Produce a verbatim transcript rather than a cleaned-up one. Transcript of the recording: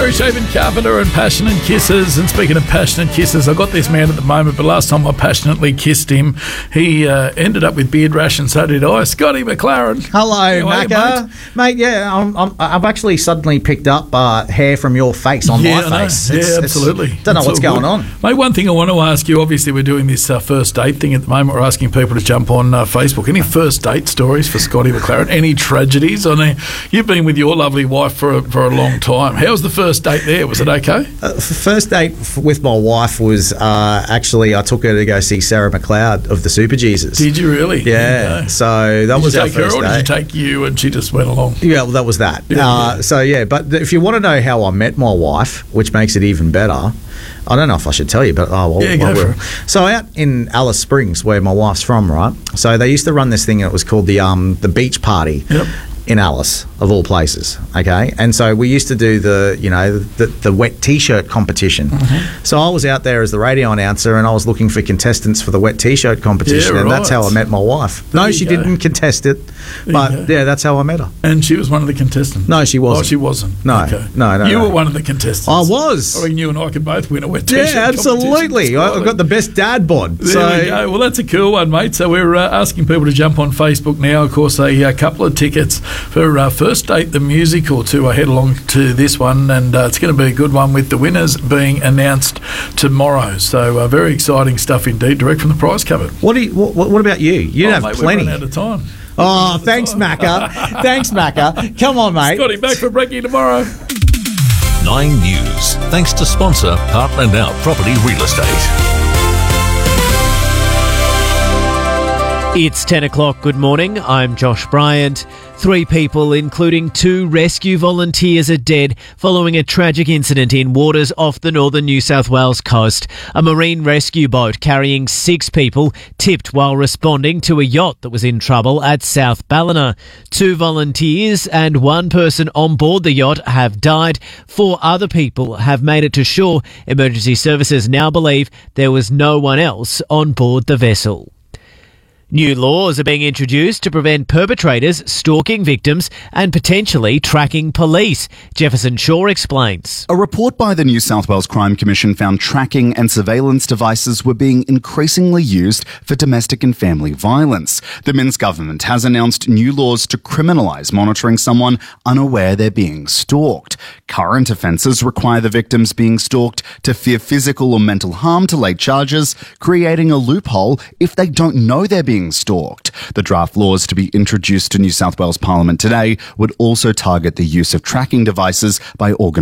Gary Shaven Carpenter and Passionate Kisses. And speaking of passionate kisses, I've got this man at the moment, but last time I passionately kissed him, he uh, ended up with beard rash, and so did I. Scotty McLaren. Hello, How are you, Macca. mate? Mate, yeah, I'm, I'm, I've actually suddenly picked up uh, hair from your face on Yeah, I know. my face. Yeah, It's- absolutely. It's, don't know It's what's all going good. on. Mate, one thing I want to ask you, obviously we're doing this uh, first date thing at the moment. We're asking people to jump on uh, Facebook. Any first date stories for Scotty McLaren? Any tragedies? I mean, you've been with your lovely wife for a, for a long time. How was the first date there? Was it okay? Uh, f- first date f- with my wife was uh, actually, I took her to go see Sarah McLeod of the Super Jesus. Did you really? Yeah, No. so that Did was you our take her, first or date. did you take you and she just went along? Yeah, well, that was that. Yeah, uh, yeah. So, yeah, but if you want to know how I met my wife, which makes it even better, I don't know if I should tell you, but oh, well, Yeah, go well, for we're- it. So out in Alice Springs, where my wife's from, right? So they used to run this thing, and it was called the um, the beach party. Yep. In Alice, of all places, okay? And so we used to do the, you know, the, the wet T-shirt competition. Mm-hmm. So I was out there as the radio announcer, and I was looking for contestants for the wet T-shirt competition, Yeah, and that's right. how I met my wife. There no, you she go. didn't contest it, There but you go. yeah, that's how I met her. And she was one of the contestants? No, she wasn't. Oh, she wasn't? No, Okay. no, no, You no. were one of the contestants? I was. I reckon you and I could both win a wet T-shirt Yeah, absolutely. I, I've got the best dad bod. There so we go. Well, that's a cool one, mate. So we're uh, asking people to jump on Facebook now. Of course, a, uh couple of tickets for uh, First Date the Musical to uh, head along to this one, and uh, it's going to be a good one with the winners being announced tomorrow. So uh, very exciting stuff indeed, direct from the prize cupboard. What do you? What, what about you? You Oh, have mate, we've plenty. run out of time. Oh, thanks, Macca. Thanks, Macca. Come on, mate. Scotty, back for brekkie tomorrow. Nine News. Thanks to sponsor Heartland Out Property Real Estate. It's ten o'clock. Good morning. I'm Josh Bryant. Three people, including two rescue volunteers, are dead following a tragic incident in waters off the northern New South Wales coast. A marine rescue boat carrying six people tipped while responding to a yacht that was in trouble at South Ballina. Two volunteers and one person on board the yacht have died. Four other people have made it to shore. Emergency services now believe there was no one else on board the vessel. New laws are being introduced to prevent perpetrators stalking victims and potentially tracking police. Jefferson Shaw explains. A report by the New South Wales Crime Commission found tracking and surveillance devices were being increasingly used for domestic and family violence. The Minns government has announced new laws to criminalise monitoring someone unaware they're being stalked. Current offences require the victims being stalked to fear physical or mental harm to lay charges, creating a loophole if they don't know they're being stalked. The draft laws to be introduced to New South Wales Parliament today would also target the use of tracking devices by organised